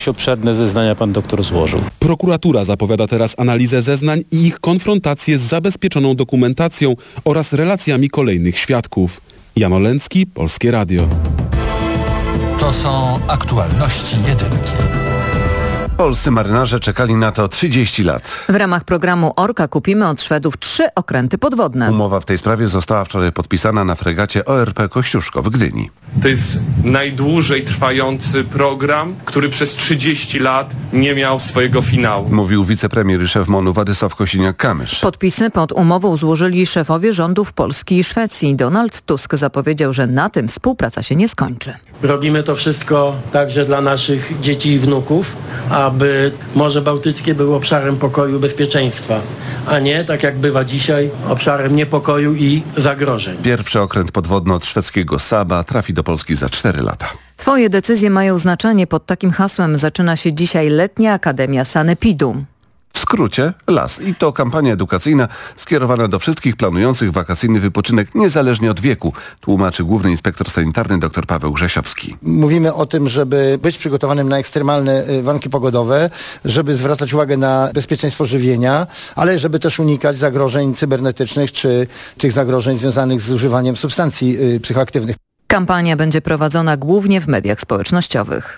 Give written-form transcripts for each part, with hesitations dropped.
Obszerne zeznania pan doktor złożył. Prokuratura zapowiada teraz analizę zeznań i ich konfrontację z zabezpieczoną dokumentacją oraz relacjami kolejnych świadków. Jan Olęcki, Polskie Radio. To są aktualności jedynki. Polscy marynarze czekali na to 30 lat. W ramach programu Orka kupimy od Szwedów 3 okręty podwodne. Umowa w tej sprawie została wczoraj podpisana na fregacie ORP Kościuszko w Gdyni. To jest najdłużej trwający program, który przez 30 lat nie miał swojego finału. Mówił wicepremier i szef MON-u Władysław Kosiniak-Kamysz. Podpisy pod umową złożyli szefowie rządów Polski i Szwecji. Donald Tusk zapowiedział, że na tym współpraca się nie skończy. Robimy to wszystko także dla naszych dzieci i wnuków, aby Morze Bałtyckie było obszarem pokoju i bezpieczeństwa, a nie, tak jak bywa dzisiaj, obszarem niepokoju i zagrożeń. Pierwszy okręt podwodny od szwedzkiego Saba trafi do Polski za 4 lata. Twoje decyzje mają znaczenie. Pod takim hasłem zaczyna się dzisiaj letnia Akademia Sanepidu. W skrócie LAS. I to kampania edukacyjna skierowana do wszystkich planujących wakacyjny wypoczynek niezależnie od wieku, tłumaczy główny inspektor sanitarny dr Paweł Grzesiowski. Mówimy o tym, żeby być przygotowanym na ekstremalne warunki pogodowe, żeby zwracać uwagę na bezpieczeństwo żywienia, ale żeby też unikać zagrożeń cybernetycznych czy tych zagrożeń związanych z używaniem substancji psychoaktywnych. Kampania będzie prowadzona głównie w mediach społecznościowych.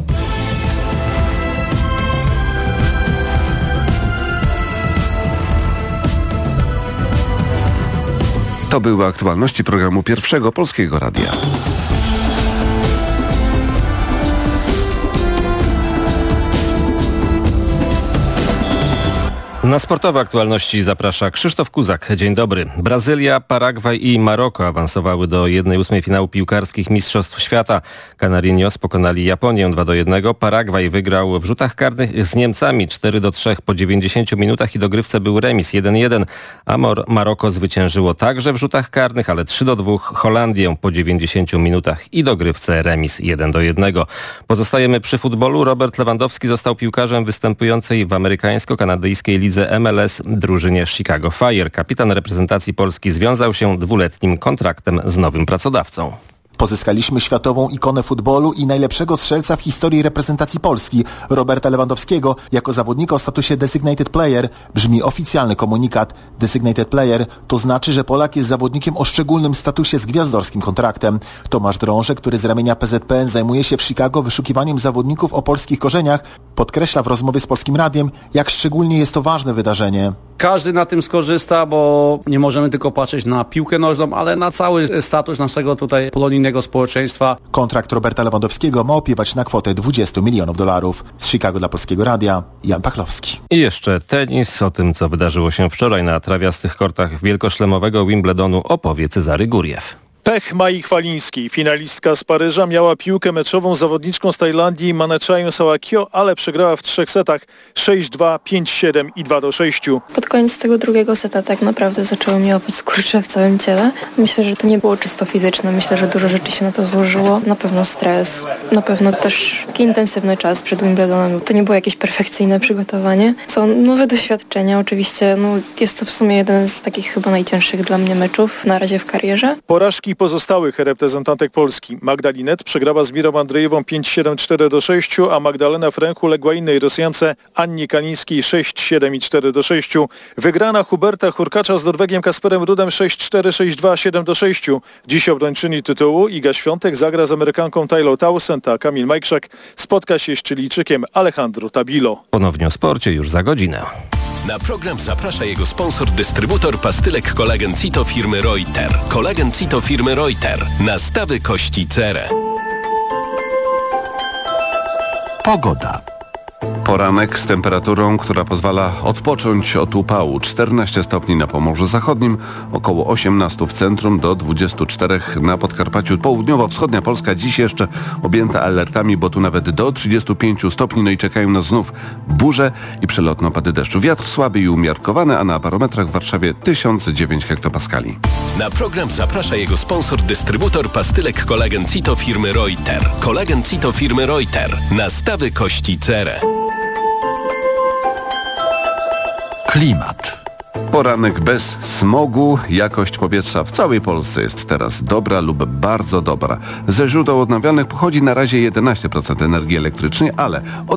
To były aktualności programu Pierwszego Polskiego Radia. Na sportowe aktualności zaprasza Krzysztof Kuzak. Dzień dobry. Brazylia, Paragwaj i Maroko awansowały do 1/8 finału piłkarskich Mistrzostw Świata. Canarinos pokonali Japonię 2-1. Paragwaj wygrał w rzutach karnych z Niemcami 4-3 po 90 minutach i dogrywce był remis 1-1. A Maroko zwyciężyło także w rzutach karnych, ale 3-2 Holandię po 90 minutach i dogrywce remis 1-1. Pozostajemy przy futbolu. Robert Lewandowski został piłkarzem występującej w amerykańsko-kanadyjskiej lidze MLS drużynie Chicago Fire. Kapitan reprezentacji Polski związał się 2-letnim kontraktem z nowym pracodawcą. Pozyskaliśmy światową ikonę futbolu i najlepszego strzelca w historii reprezentacji Polski, Roberta Lewandowskiego, jako zawodnika o statusie Designated Player. Brzmi oficjalny komunikat. Designated Player to znaczy, że Polak jest zawodnikiem o szczególnym statusie z gwiazdorskim kontraktem. Tomasz Drążek, który z ramienia PZPN zajmuje się w Chicago wyszukiwaniem zawodników o polskich korzeniach, podkreśla w rozmowie z Polskim Radiem, jak szczególnie jest to ważne wydarzenie. Każdy na tym skorzysta, bo nie możemy tylko patrzeć na piłkę nożną, ale na cały status naszego tutaj polonijnego społeczeństwa. Kontrakt Roberta Lewandowskiego ma opiewać na kwotę $20 milionów. Z Chicago dla Polskiego Radia, Jan Pachlowski. I jeszcze tenis. O tym, co wydarzyło się wczoraj na trawiastych kortach wielkoszlemowego Wimbledonu, opowie Cezary Guriew. Pech Mai Chwalińskiej. Finalistka z Paryża miała piłkę meczową z zawodniczką z Tajlandii Maneczają Sałakio, ale przegrała w 3 setach 6-2, 5-7 i 2-6. Pod koniec tego drugiego seta tak naprawdę zaczęły mnie łapać skurcze w całym ciele. Myślę, że to nie było czysto fizyczne. Myślę, że dużo rzeczy się na to złożyło. Na pewno stres, na pewno też taki intensywny czas przed Wimbledonem. To nie było jakieś perfekcyjne przygotowanie. Są nowe doświadczenia. Oczywiście jest to w sumie jeden z takich chyba najcięższych dla mnie meczów na razie w karierze. Porażki pozostałych reprezentantek Polski. Magda Linet przegrała z Mirą Andrzejewą 5-7, 4-6, a Magdalena Fręch uległa innej Rosjance Annie Kalińskiej 6-7 i 4-6. Wygrana Huberta Hurkacza z Norwegiem Kasperem Rudem 6-4, 6-2, 7-6. Dziś obrończyni tytułu Iga Świątek zagra z Amerykanką Taylor Townsend, a Kamil Majkrzak spotka się z Chilijczykiem Alejandro Tabilo. Ponownie o sporcie już za godzinę. Na program zaprasza jego sponsor, dystrybutor pastylek Kolagen Cito firmy Reuter. Kolagen Cito firmy Reuter. Nastawy kości cerę. Pogoda. Poranek z temperaturą, która pozwala odpocząć od upału. 14 stopni na Pomorzu Zachodnim, około 18 w centrum, do 24 na Podkarpaciu. Południowo-wschodnia Polska dziś jeszcze objęta alertami, bo tu nawet do 35 stopni. No i czekają nas znów burze i przelotne opady deszczu. Wiatr słaby i umiarkowany, a na barometrach w Warszawie 1009 hektopaskali. Na program zaprasza jego sponsor, dystrybutor pastylek Kolagen Cito firmy Reuter. Kolagen Cito firmy Reuter. Nastawy kości cerę. Klimat. Poranek bez smogu. Jakość powietrza w całej Polsce jest teraz dobra lub bardzo dobra. Ze źródeł odnawialnych pochodzi na razie 11% energii elektrycznej, ale od